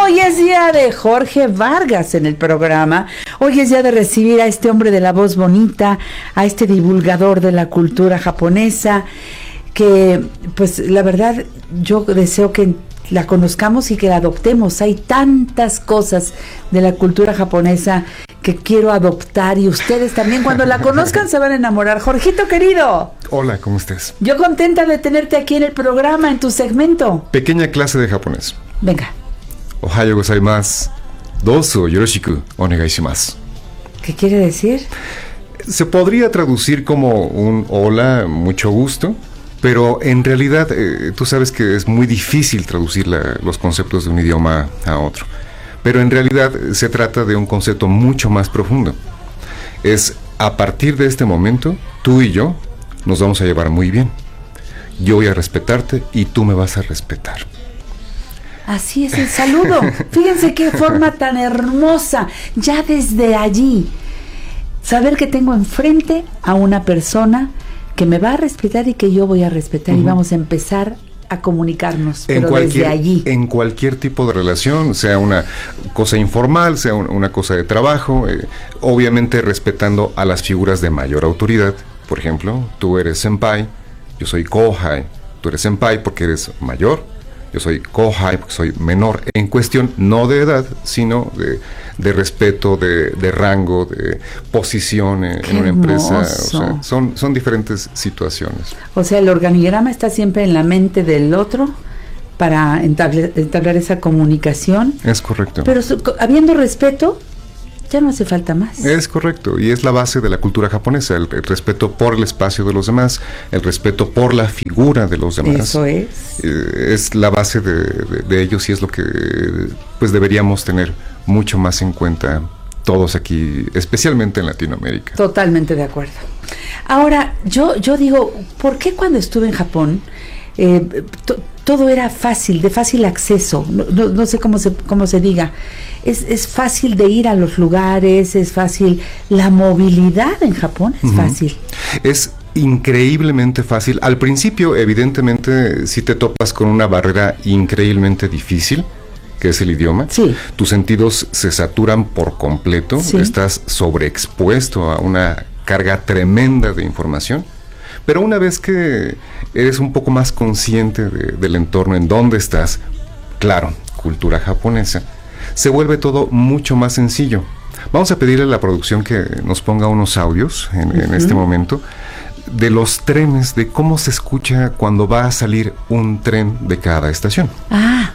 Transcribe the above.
Hoy es día de Jorge Vargas en el programa. Hoy es día de recibir a este hombre de la voz bonita, a este divulgador de la cultura japonesa, que pues la verdad yo deseo que la conozcamos y que la adoptemos. Hay tantas cosas de la cultura japonesa que quiero adoptar, y ustedes también cuando la conozcan se van a enamorar. Jorgito querido. Hola, ¿cómo estás? Yo contenta de tenerte aquí en el programa, en tu segmento. Pequeña clase de japonés. Venga. Ohayo gozaimasu. Dozo yoroshiku onegai shimasu. ¿Qué quiere decir? Se podría traducir como un hola, mucho gusto, pero en realidad tú sabes que es muy difícil traducir los conceptos de un idioma a otro. Pero en realidad se trata de un concepto mucho más profundo. Es a partir de este momento, tú y yo nos vamos a llevar muy bien. Yo voy a respetarte y tú me vas a respetar. Así es el saludo. Fíjense qué forma tan hermosa. Ya desde allí, saber que tengo enfrente a una persona que me va a respetar y que yo voy a respetar, y vamos a empezar a comunicarnos, pero desde allí. En cualquier tipo de relación, sea una cosa informal, sea una cosa de trabajo, obviamente respetando a las figuras de mayor autoridad. Por ejemplo, tú eres senpai, yo soy kohai. Tú eres senpai porque eres mayor, yo soy kohai porque soy menor, en cuestión no de edad, sino de respeto, de rango, de posición en una empresa. O sea, son diferentes situaciones. O sea, el organigrama está siempre en la mente del otro para entablar esa comunicación. Es correcto. Pero habiendo respeto, ya no hace falta más. Es correcto, y es la base de la cultura japonesa, el respeto por el espacio de los demás, el respeto por la figura de los demás. Eso es. Es la base de ellos, y es lo que pues deberíamos tener mucho más en cuenta todos aquí, especialmente en Latinoamérica. Totalmente de acuerdo. Ahora, yo digo, ¿por qué cuando estuve en Japón todo era fácil, de fácil acceso? No sé cómo se diga. Es fácil de ir a los lugares, es fácil. La movilidad en Japón es fácil. Es increíblemente fácil. Al principio, evidentemente, si te topas con una barrera increíblemente difícil, que es el idioma. Sí. Tus sentidos se saturan por completo. Sí. Estás sobreexpuesto a una carga tremenda de información. Pero una vez que eres un poco más consciente del entorno en donde estás, claro, cultura japonesa, se vuelve todo mucho más sencillo. Vamos a pedirle a la producción que nos ponga unos audios en este momento de los trenes, de cómo se escucha cuando va a salir un tren de cada estación. Ah,